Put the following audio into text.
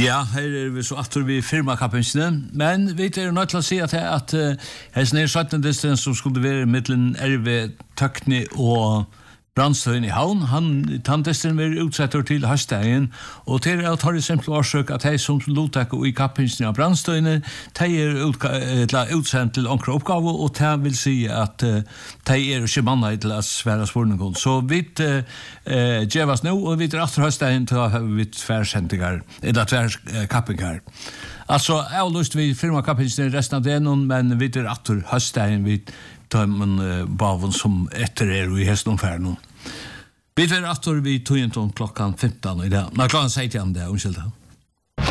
Ja, her vi så atter vi firmakappensene, men vi nødt til å si at hesten 17. distance som skulle være mittelen RV Tøkni og Brandstøyen i havn, tantesten var utsetter til høstdagen, og til å ta det simpel årsøk at de som lottak i kappensene av Brandstøyene, de utsendt til ankre oppgave, og det vil si at de ikke manna til å svære spørningen. Så vi gjør oss nå, og vi atter høstdagen til å ha vi tverrsendinger, eller tverrkappinger. Altså, jeg har lyst til vi firmakappensene resten av det, men vi atter høstdagen, vi tømmen baven som etter i hestomferden. Vi atter vi tog klokkan 15 i dag. Nei, klokkan 16 det, unnskyld det.